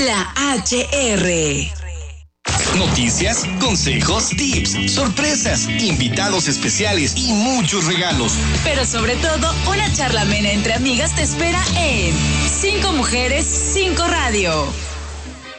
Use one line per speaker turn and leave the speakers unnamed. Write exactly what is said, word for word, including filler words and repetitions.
La H R.
Noticias, consejos, tips, sorpresas, invitados especiales y muchos regalos.
Pero sobre todo, una charla amena entre amigas te espera en Cinco Mujeres, Cinco Radio.